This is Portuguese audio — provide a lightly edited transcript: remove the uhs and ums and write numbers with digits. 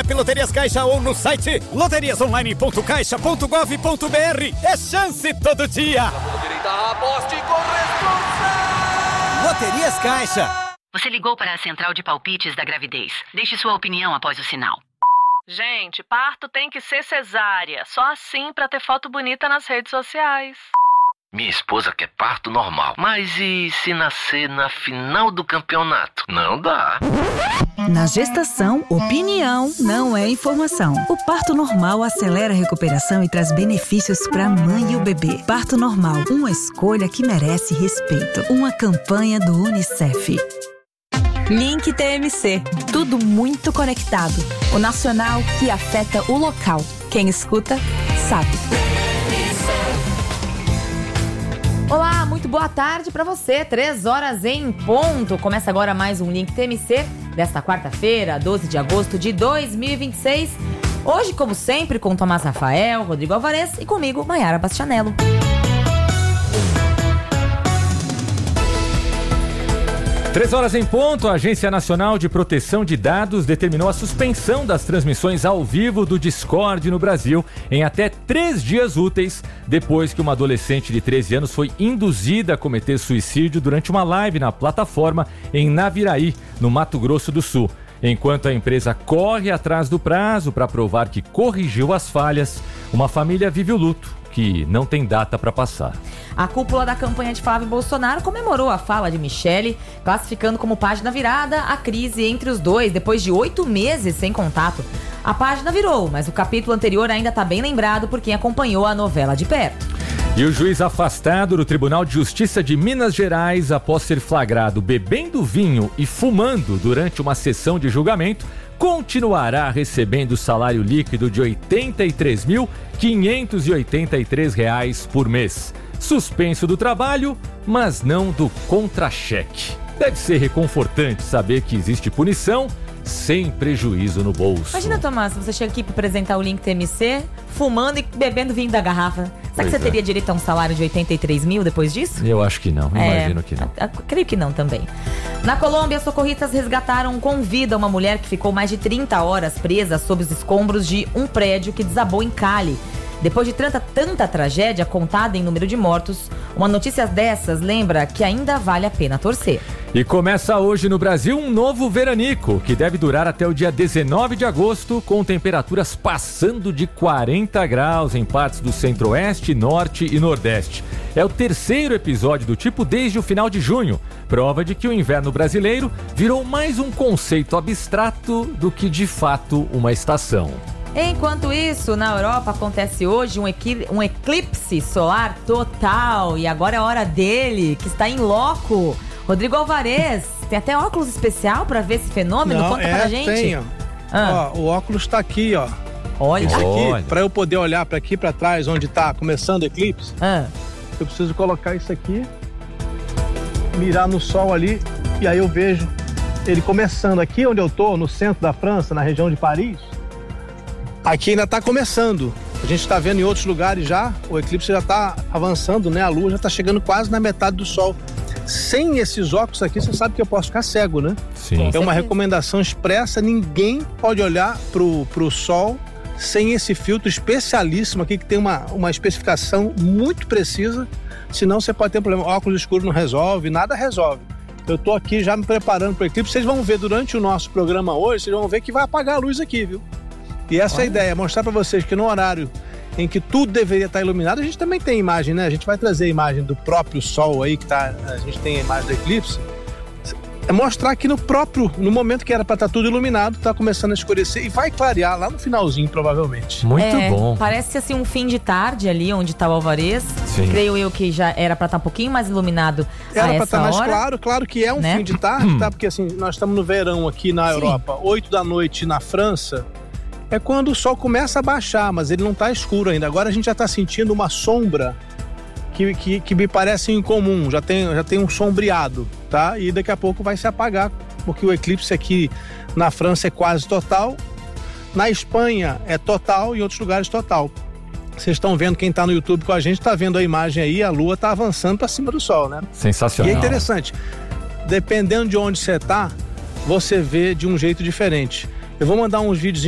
app Loterias Caixa ou no site loteriasonline.caixa.gov.br. É chance todo dia. Aposte com responsa. Loterias Caixa. Você ligou para a central de palpites da gravidez. Deixe sua opinião após o sinal. Gente, parto tem que ser cesárea. Só assim pra ter foto bonita nas redes sociais. Minha esposa quer parto normal. Mas e se nascer na final do campeonato? Não dá. Na gestação, opinião não é informação. O parto normal acelera a recuperação e traz benefícios para a mãe e o bebê. Parto normal, uma escolha que merece respeito. Uma campanha do UNICEF. Link TMC. Tudo muito conectado. O nacional que afeta o local. Quem escuta, sabe. Olá, muito boa tarde para você. 3h em ponto. Começa agora mais um Link TMC desta quarta-feira, 12 de agosto de 2026. Hoje, como sempre, com Tomás Rafael, Rodrigo Alvarez e comigo, Maiara Bastianello. 3h em ponto, a Agência Nacional de Proteção de Dados determinou a suspensão das transmissões ao vivo do Discord no Brasil em até 3 dias úteis, depois que uma adolescente de 13 anos foi induzida a cometer suicídio durante uma live na plataforma em Naviraí, no Mato Grosso do Sul. Enquanto a empresa corre atrás do prazo para provar que corrigiu as falhas, uma família vive o luto, que não tem data para passar. A cúpula da campanha de Flávio Bolsonaro comemorou a fala de Michele, classificando como página virada a crise entre os dois, depois de 8 meses sem contato. A página virou, mas o capítulo anterior ainda está bem lembrado por quem acompanhou a novela de perto. E o juiz afastado do Tribunal de Justiça de Minas Gerais, após ser flagrado bebendo vinho e fumando durante uma sessão de julgamento, continuará recebendo salário líquido de R$ 83.583 por mês. Suspenso do trabalho, mas não do contra-cheque. Deve ser reconfortante saber que existe punição sem prejuízo no bolso. Imagina, Tomás, você chega aqui para apresentar o Link TMC, fumando e bebendo vinho da garrafa. Será que você teria direito a um salário de 83 mil depois disso? Eu acho que não, imagino que não. Creio que não também. Na Colômbia, socorristas resgataram com vida uma mulher que ficou mais de 30 horas presa sob os escombros de um prédio que desabou em Cali. Depois de tanta tragédia contada em número de mortos, uma notícia dessas lembra que ainda vale a pena torcer. E começa hoje no Brasil um novo veranico, que deve durar até o dia 19 de agosto, com temperaturas passando de 40 graus em partes do centro-oeste, norte e nordeste. É o terceiro episódio do tipo desde o final de junho, prova de que o inverno brasileiro virou mais um conceito abstrato do que de fato uma estação. Enquanto isso, na Europa acontece hoje um eclipse solar total. E agora é a hora dele, que está em loco. Rodrigo Alvarez, tem até óculos especial para ver esse fenômeno? Conta pra gente. Tem, ó. O óculos está aqui, ó. Olha. Isso aqui, para eu poder olhar para aqui, para trás, onde está começando o eclipse, eu preciso colocar isso aqui, mirar no sol ali, e aí eu vejo ele começando aqui onde eu tô, no centro da França, na região de Paris. Aqui ainda está começando. A gente está vendo em outros lugares já, o eclipse já está avançando, né? A lua já está chegando quase na metade do sol. Sem esses óculos aqui, você sabe que eu posso ficar cego, né? Sim. É uma recomendação expressa, ninguém pode olhar pro sol sem esse filtro especialíssimo aqui, que tem uma especificação muito precisa, senão você pode ter problema. Óculos escuros não resolve, nada resolve. Eu tô aqui já me preparando para o eclipse, vocês vão ver durante o nosso programa hoje, vocês vão ver que vai apagar a luz aqui, viu? E essa é a ideia, mostrar para vocês que no horário em que tudo deveria estar iluminado, a gente também tem imagem, né? A gente vai trazer a imagem do próprio sol aí, a gente tem a imagem do eclipse. É mostrar que no momento que era para estar tudo iluminado, tá começando a escurecer e vai clarear lá no finalzinho, provavelmente. Muito bom. Parece assim um fim de tarde ali, onde tá o Alvarez. Sim. Creio eu que já era para estar um pouquinho mais iluminado era para estar mais claro que é um fim de tarde, tá? Porque assim, nós estamos no verão aqui na Europa, 8 da noite na França, é quando o sol começa a baixar, mas ele não tá escuro ainda. Agora a gente já tá sentindo uma sombra que me parece incomum, já tem um sombreado, tá? E daqui a pouco vai se apagar, porque o eclipse aqui na França é quase total, na Espanha é total e em outros lugares total. Vocês estão vendo, quem tá no YouTube com a gente tá vendo a imagem aí, a lua tá avançando para cima do sol, né? Sensacional. E é interessante, dependendo de onde você tá, você vê de um jeito diferente. Eu vou mandar uns vídeos